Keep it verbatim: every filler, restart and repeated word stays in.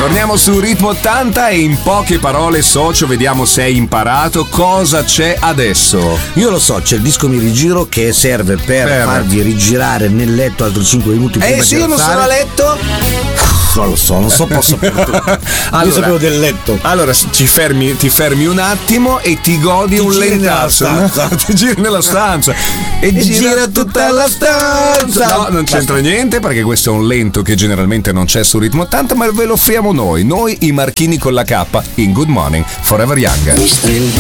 Torniamo su Ritmo ottanta e in poche parole, socio, vediamo se hai imparato cosa c'è adesso. Io lo so, c'è il disco mi rigiro che serve per, Per. farvi rigirare nel letto altri cinque minuti prima Eh di sì, io non alzare. sono a letto. Non lo so, non so, posso. Allora, Io sapevo del letto. Allora ci fermi, ti fermi un attimo e ti godi Ti un giri nella lentasso. stanza. Ti giri nella stanza e, E gira tutta la stanza. No, non c'entra niente perché questo è un lento che generalmente non c'è su Ritmo ottanta, ma ve lo offriamo noi, noi i Marchini con la K in Good Morning Forever Young.